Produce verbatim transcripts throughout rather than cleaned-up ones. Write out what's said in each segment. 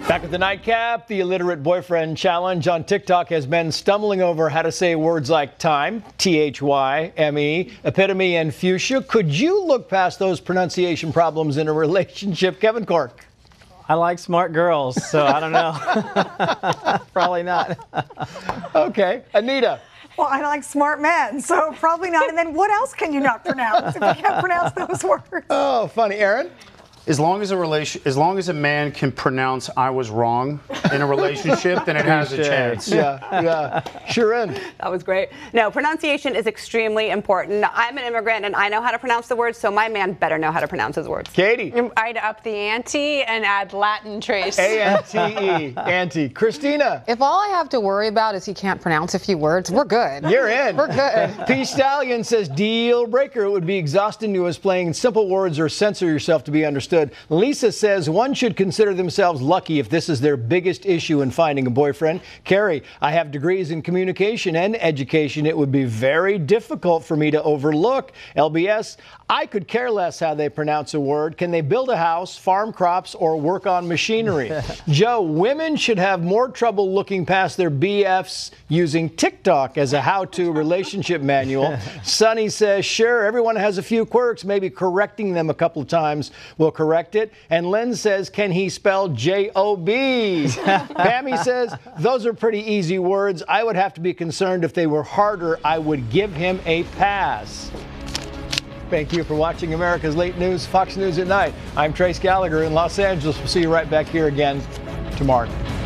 Back at the nightcap, the illiterate boyfriend challenge on TikTok has men stumbling over how to say words like time, T H Y M E, epitome, and fuchsia. Could you look past those pronunciation problems in a relationship? Kevin Cork. I like smart girls, so I don't know. Probably not. Okay. Anita. Well, I like smart men, so probably not. And then what else can you not pronounce if you can't pronounce those words? Oh, funny. Aaron? As long as a relation, as long as a man can pronounce "I was wrong" in a relationship, then it has a chance. Yeah, yeah. Sharon. That was great. No, pronunciation is extremely important. I'm an immigrant and I know how to pronounce the words, so my man better know how to pronounce his words. Katie. I'd up the ante and add Latin trace. A N T E. Ante. Christina. If all I have to worry about is he can't pronounce a few words, we're good. You're in. We're good. P Stallion says deal breaker. It would be exhausting to us playing simple words or censor yourself to be understood. Lisa says one should consider themselves lucky if this is their biggest issue in finding a boyfriend. Carrie, I have degrees in communication and education. It would be very difficult for me to overlook. L B S, I could care less how they pronounce a word. Can they build a house, farm crops, or work on machinery? Joe, women should have more trouble looking past their B Fs using TikTok as a how-to relationship manual. Sunny says, sure, everyone has a few quirks. Maybe correcting them a couple of times will correct it. And Len says, can he spell J O B? Pammy says, those are pretty easy words. I would have to be concerned if they were harder. I would give him a pass. Thank you for watching America's Late News, Fox News at Night. I'm Trace Gallagher in Los Angeles. We'll see you right back here again tomorrow.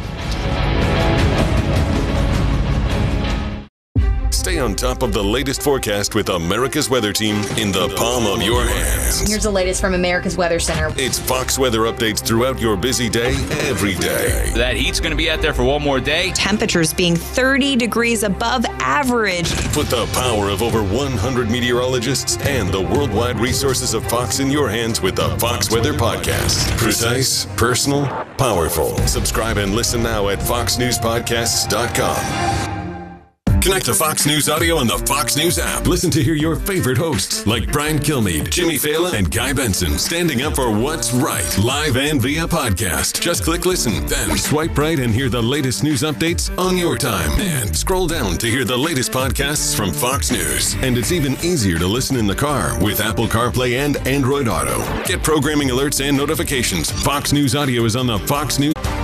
Stay on top of the latest forecast with America's Weather Team in the palm of your hands. Here's the latest from America's Weather Center. It's Fox weather updates throughout your busy day, every day. That heat's going to be out there for one more day. Temperatures being thirty degrees above average. Put the power of over one hundred meteorologists and the worldwide resources of Fox in your hands with the Fox Weather Podcast. Precise, personal, powerful. Subscribe and listen now at fox news podcasts dot com. Connect to Fox News Audio on the Fox News app. Listen to hear your favorite hosts like Brian Kilmeade, Jimmy Fallon, and Guy Benson standing up for what's right, live and via podcast. Just click listen, then swipe right and hear the latest news updates on your time. And scroll down to hear the latest podcasts from Fox News. And it's even easier to listen in the car with Apple CarPlay and Android Auto. Get programming alerts and notifications. Fox News Audio is on the Fox News